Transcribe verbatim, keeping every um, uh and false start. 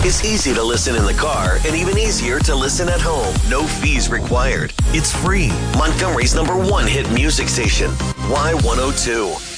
It's easy to listen in the car and even easier to listen at home. No fees required. It's free. Montgomery's number one hit music station, Y one oh two.